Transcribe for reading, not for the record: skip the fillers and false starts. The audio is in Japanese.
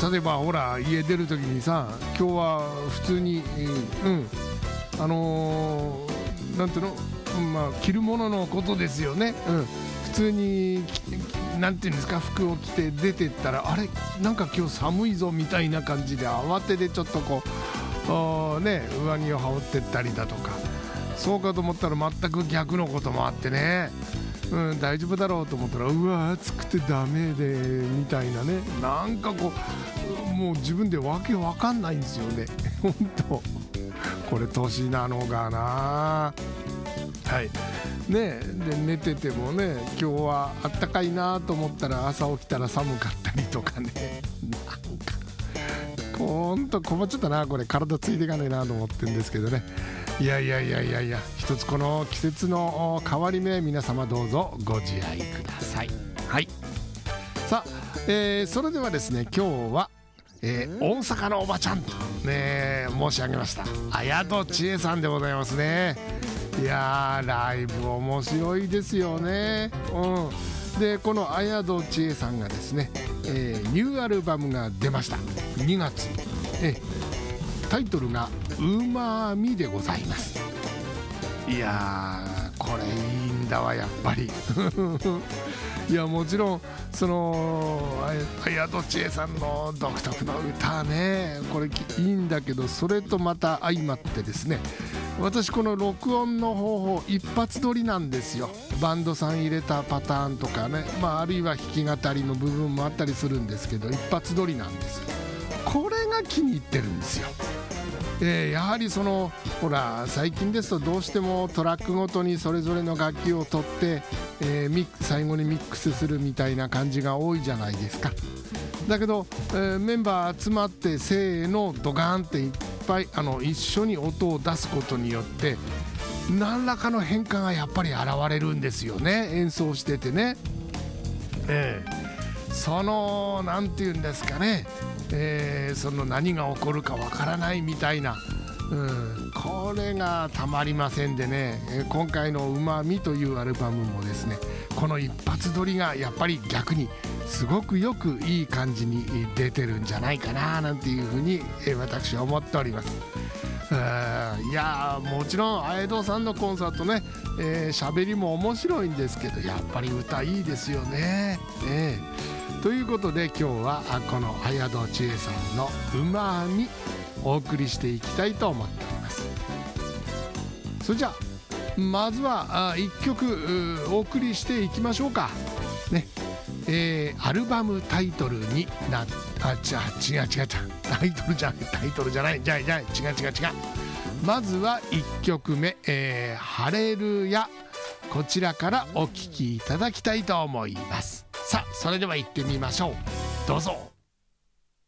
例えばほら家出る時にさ、今日は普通に、なんていうの、着るもののことですよね、普通になんていうんですか、服を着て出てったら、あれなんか今日寒いぞみたいな感じで慌ててちょっとこう上着を羽織ってったりだとか、そうかと思ったら全く逆のこともあってね、大丈夫だろうと思ったら、うわ暑くてダメでみたいなね、なんかこうもう自分でわけわかんないんですよね本当これ年なのかな。はいね、で寝ててもね、今日はあったかいなと思ったら朝起きたら寒かったりとかね、なんかほんと困っちゃったな、これ体ついていかねえなと思ってるんですけどね。いや一つこの季節の変わり目、皆様どうぞご自愛ください。はい、さあ、それではですね、今日は、大阪のおばちゃんと、ね、申し上げました綾戸千恵さんでございますね。いやーライブ面白いですよね、でこの綾戸千恵さんがですね、ニューアルバムが出ました2月、タイトルがうまみでございます。いやーこれいいんだわやっぱりいやもちろんその綾戸千恵さんの独特の歌ね、これいいんだけど、それとまた相まってですね、私この録音の方法一発撮りなんですよ。バンドさん入れたパターンとかね、あるいは弾き語りの部分もあったりするんですけど、一発撮りなんですよ。これが気に入ってるんですよ。やはりそのほら最近ですとどうしてもトラックごとにそれぞれの楽器を取って、最後にミックスするみたいな感じが多いじゃないですか。だけど、メンバー集まってせーのドカーンっていっぱい一緒に音を出すことによって何らかの変化がやっぱり現れるんですよね、演奏しててね。そのなんていうんですかね、その何が起こるかわからないみたいな、これがたまりませんでね、今回のうまみというアルバムもですね、この一発撮りがやっぱり逆にすごくよくいい感じに出てるんじゃないかななんていうふうに、私は思っております。いやもちろん綾戸さんのコンサートね、喋りも面白いんですけど、やっぱり歌いいですよね。ということで今日はこの綾戸千恵さんのうまみお送りしていきたいと思っております。それじゃあまずは1曲お送りしていきましょうかね。アルバムタイトルになっ違うタイトルじゃない違うまずは1曲目、ハレルヤ、こちらからお聴きいただきたいと思います。さあそれでは行ってみましょう。どうぞ。